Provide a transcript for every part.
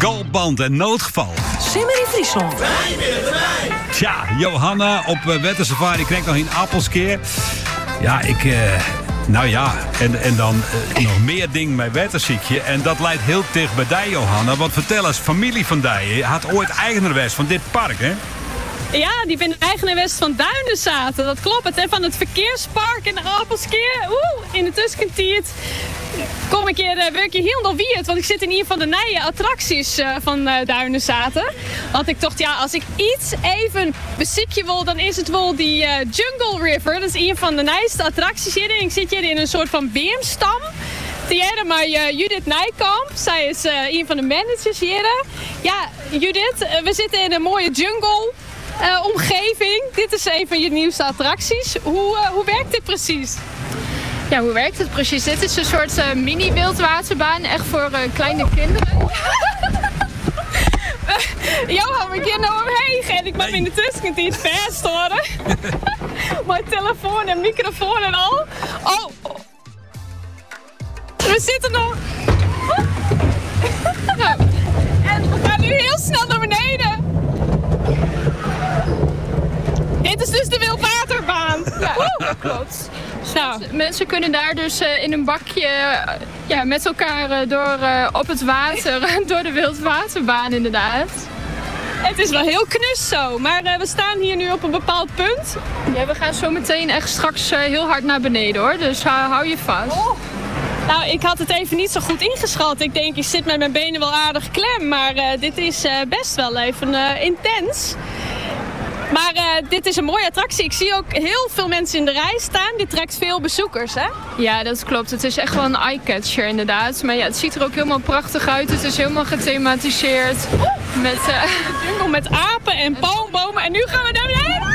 Galband en Noodgeval. Simmer in Friesland. Tja, Johanna op Wettersafari krijgt nog een appelskeer. Ja, nou ja, en dan nog meer dingen met wetterziekje. En dat leidt heel dicht bij die, Johanna. Want vertel eens, familie van die had ooit eigenares van dit park, hè? Ja, die ben eigenares van Duinenzaten. Dat klopt. En van het verkeerspark en de appelskeer. In de tussentijd kom ik hier werk je heel wierd. Want ik zit in een van de nieuwe attracties van Duinenzaten. Want ik dacht, ja, als ik iets even beziekje wil, dan is het wel die Jungle River. Dat is een van de nieuwste attracties hier. En ik zit hier in een soort van beemstam. Maar Judith Nijkamp, zij is een van de managers hier. Ja, Judith, we zitten in een mooie jungle omgeving. Dit is een van je nieuwste attracties. Hoe werkt dit precies? Ja, hoe werkt het precies? Dit is een soort mini-wildwaterbaan, echt voor kleine kinderen. Johan, we gaan nou omheen en ik mag in de tussentijd vast horen. Mijn telefoon en microfoon en al. Oh, we zitten nog. Nou, en we gaan nu heel snel naar beneden. Dit is dus de wildwaterbaan. Ja, dat klopt. Nou. Mensen kunnen daar dus in een bakje met elkaar door op het water, door de wildwaterbaan inderdaad. Het is wel heel knus zo, maar we staan hier nu op een bepaald punt. Ja, we gaan zo meteen echt straks heel hard naar beneden hoor, dus hou je vast. Oh. Nou, ik had het even niet zo goed ingeschat. Ik denk, ik zit met mijn benen wel aardig klem, maar dit is best wel even intens. Maar dit is een mooie attractie. Ik zie ook heel veel mensen in de rij staan. Dit trekt veel bezoekers, hè? Ja, dat klopt. Het is echt wel een eye-catcher inderdaad. Maar ja, het ziet er ook helemaal prachtig uit. Het is helemaal gethematiseerd. Met jungle met apen en palmbomen. En nu gaan we naar beneden.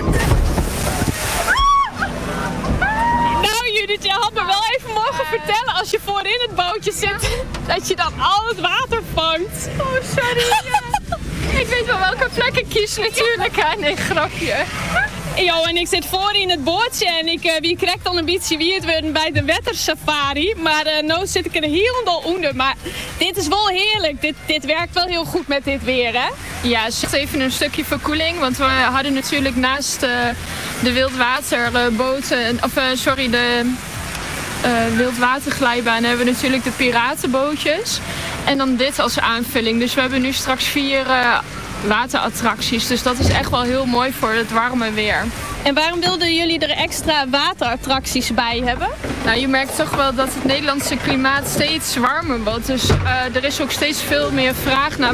Nou Judith, je had me wel even mogen vertellen als je voorin het bootje zit, dat je dan al het water vangt. Oh, sorry. Ik weet wel welke plek ik kies natuurlijk. Nee, grapje. Jo, en ik zit voor in het bootje en wie krijgt dan een beetje wie het worden bij de Wettersafari. Maar nu zit ik er helemaal onder. Maar dit is wel heerlijk. Dit werkt wel heel goed met dit weer, hè? Ja, het is even een stukje verkoeling. Want we hadden natuurlijk naast de wildwaterboten, de wildwaterglijbaan hebben we natuurlijk de piratenbootjes. En dan dit als aanvulling. Dus we hebben nu straks 4 waterattracties. Dus dat is echt wel heel mooi voor het warme weer. En waarom wilden jullie er extra waterattracties bij hebben? Nou, je merkt toch wel dat het Nederlandse klimaat steeds warmer wordt. Dus er is ook steeds veel meer vraag naar...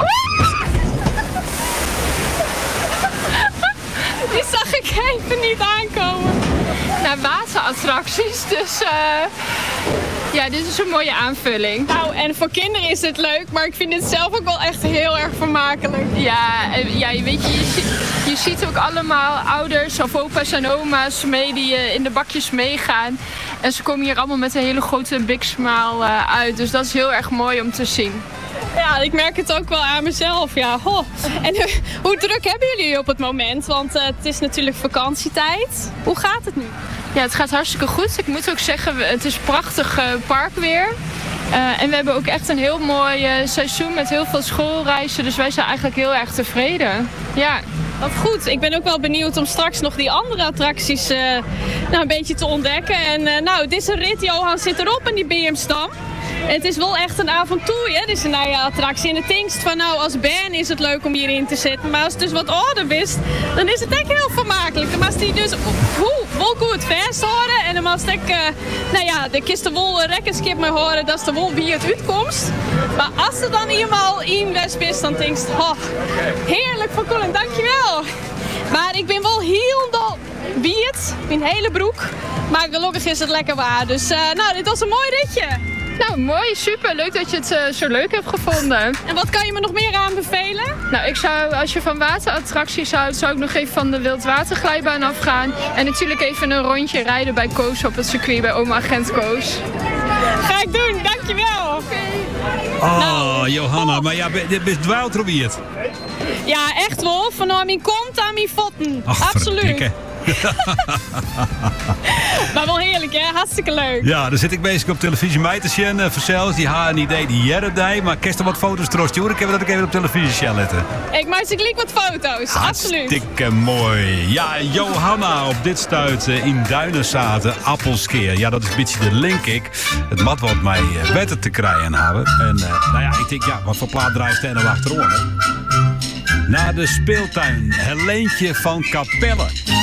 Die zag ik even niet aankomen. Naar waterattracties. Dus ja, dit is een mooie aanvulling. Nou, en voor kinderen is het leuk, maar ik vind dit zelf ook wel echt heel erg vermakelijk. Ja, weet je ziet ook allemaal ouders of opa's en oma's mee die in de bakjes meegaan. En ze komen hier allemaal met een hele grote big smile uit. Dus dat is heel erg mooi om te zien. Ja, ik merk het ook wel aan mezelf. Ja. En hoe druk hebben jullie op het moment? Want het is natuurlijk vakantietijd. Hoe gaat het nu? Ja, het gaat hartstikke goed. Ik moet ook zeggen, het is prachtig parkweer. En we hebben ook echt een heel mooi seizoen met heel veel schoolreizen. Dus wij zijn eigenlijk heel erg tevreden. Ja. Wat goed. Ik ben ook wel benieuwd om straks nog die andere attracties een beetje te ontdekken. En deze rit, Johan, zit erop in die BM-stam. Het is wel echt een avontuur, hè? Dit is een nieuwe attractie. En het denkst van, nou, als band is het leuk om hierin te zitten. Maar als het dus wat ouder is, dan is het echt heel vermakelijk. Dan mag die dus wel goed vasthouden. En dan mag ik, de kisten wel rekkenskip mee horen. Dat is de wel wie het uitkomst. Maar als er dan eenmaal in West is, dan denkst heerlijk van Colin, dankjewel. Maar ik ben wel heel wierd, mijn hele broek. Maar gelukkig is het lekker waar. Dus dit was een mooi ritje. Nou, mooi, super. Leuk dat je het zo leuk hebt gevonden. En wat kan je me nog meer aanbevelen? Nou, ik zou, als je van waterattracties houdt, zou ik nog even van de wildwaterglijbaan afgaan. En natuurlijk even een rondje rijden bij Koos op het circuit, bij oma Agent Koos. Ga ik doen, dankjewel. Oh, Johanna, maar ja, dit is dwaaltrobiert. Ja, echt wel. Van mijn kont aan mijn voeten. Absoluut. Verdikke. Maar wel heerlijk, hè? Hartstikke leuk. Ja, dan zit ik bezig op televisie mee te zien. Verzels, die haar een idee, die jerde. Maar kerst er wat foto's trots, joh. Ik heb dat ik even op televisie zal letten. Ik maak ze gelijk wat foto's, absoluut. Hartstikke mooi. Ja, Johanna op dit stuit in Duinenzaten, Appelskeer. Ja, dat is een beetje de link, ik. Het mat wat mij wetten te krijgen hebben. En nou ja, ik denk, ja, wat voor plaat draait er nou achterom, hè? Naar de speeltuin, Helentje van Capelle.